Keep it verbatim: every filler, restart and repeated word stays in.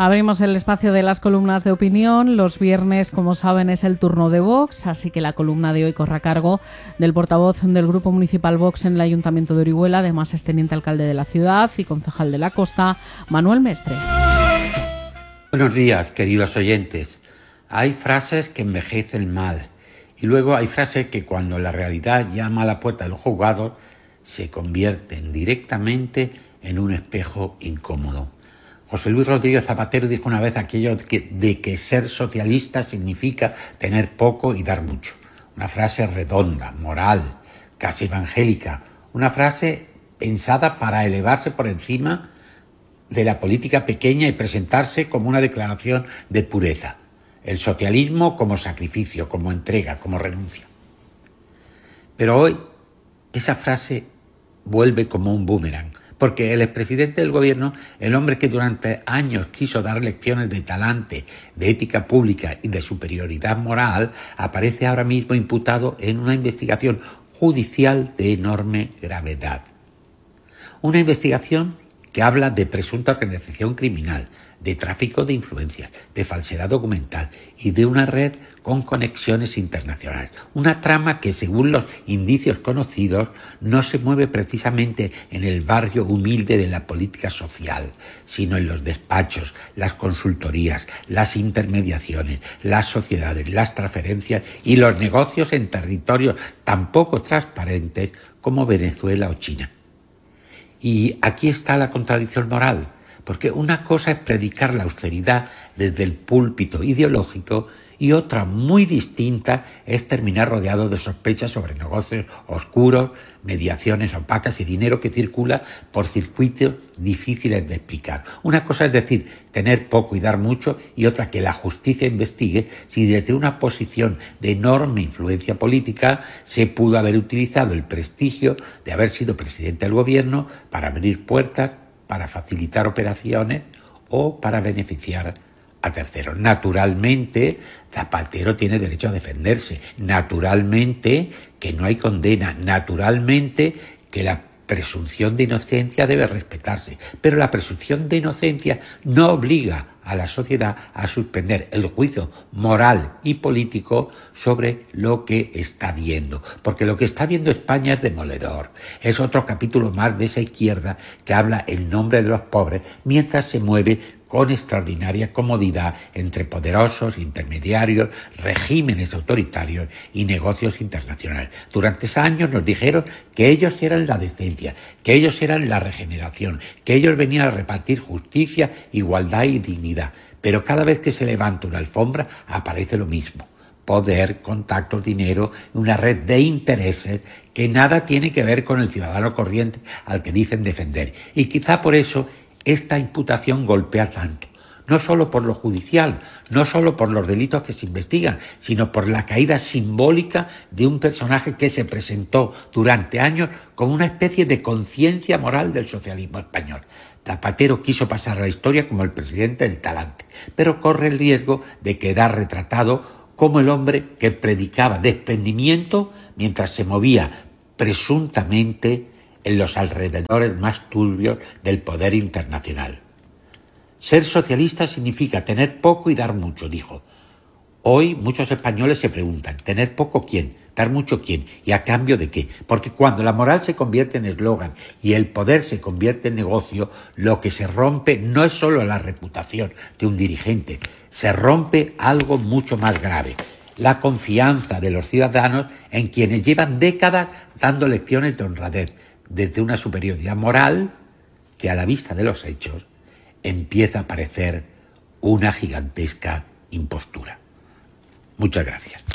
Abrimos el espacio de las columnas de opinión. Los viernes, como saben, es el turno de Vox, así que la columna de hoy corre a cargo del portavoz del Grupo Municipal Vox en el Ayuntamiento de Orihuela, además es teniente alcalde de la ciudad y concejal de la Costa, Manuel Mestre. Buenos días, queridos oyentes. Hay frases que envejecen mal y luego hay frases que cuando la realidad llama a la puerta del juzgado se convierten directamente en un espejo incómodo. José Luis Rodríguez Zapatero dijo una vez aquello de que, de que ser socialista significa tener poco y dar mucho. Una frase redonda, moral, casi evangélica. Una frase pensada para elevarse por encima de la política pequeña y presentarse como una declaración de pureza. El socialismo como sacrificio, como entrega, como renuncia. Pero hoy esa frase vuelve como un boomerang. Porque el expresidente del gobierno, el hombre que durante años quiso dar lecciones de talante, de ética pública y de superioridad moral, aparece ahora mismo imputado en una investigación judicial de enorme gravedad. Una investigación que habla de presunta organización criminal, de tráfico de influencias, de falsedad documental y de una red con conexiones internacionales. Una trama que, según los indicios conocidos, no se mueve precisamente en el barrio humilde de la política social, sino en los despachos, las consultorías, las intermediaciones, las sociedades, las transferencias y los negocios en territorios tan poco transparentes como Venezuela o China. Y aquí está la contradicción moral, porque una cosa es predicar la austeridad desde el púlpito ideológico y otra muy distinta es terminar rodeado de sospechas sobre negocios oscuros, mediaciones opacas y dinero que circula por circuitos difíciles de explicar. Una cosa es decir, tener poco y dar mucho, y otra que la justicia investigue si desde una posición de enorme influencia política se pudo haber utilizado el prestigio de haber sido presidente del gobierno para abrir puertas, para facilitar operaciones o para beneficiar a terceros. Naturalmente, Zapatero tiene derecho a defenderse. Naturalmente, que no hay condena. Naturalmente, que la presunción de inocencia debe respetarse. Pero la presunción de inocencia no obliga a la sociedad a suspender el juicio moral y político sobre lo que está viendo. Porque lo que está viendo España es demoledor. Es otro capítulo más de esa izquierda que habla en nombre de los pobres mientras se mueve con extraordinaria comodidad entre poderosos, intermediarios, regímenes autoritarios y negocios internacionales. Durante esos años nos dijeron que ellos eran la decencia, que ellos eran la regeneración, que ellos venían a repartir justicia, igualdad y dignidad. Pero cada vez que se levanta una alfombra aparece lo mismo. Poder, contactos, dinero, una red de intereses que nada tiene que ver con el ciudadano corriente al que dicen defender. Y quizá por eso esta imputación golpea tanto, no solo por lo judicial, no solo por los delitos que se investigan, sino por la caída simbólica de un personaje que se presentó durante años como una especie de conciencia moral del socialismo español. Zapatero quiso pasar a la historia como el presidente del talante, pero corre el riesgo de quedar retratado como el hombre que predicaba desprendimiento mientras se movía presuntamente en los alrededores más turbios del poder internacional. Ser socialista significa tener poco y dar mucho, dijo. Hoy muchos españoles se preguntan, ¿tener poco quién? ¿Dar mucho quién? ¿Y a cambio de qué? Porque cuando la moral se convierte en eslogan y el poder se convierte en negocio, lo que se rompe no es solo la reputación de un dirigente, se rompe algo mucho más grave. La confianza de los ciudadanos en quienes llevan décadas dando lecciones de honradez, desde una superioridad moral que a la vista de los hechos empieza a parecer una gigantesca impostura. Muchas gracias.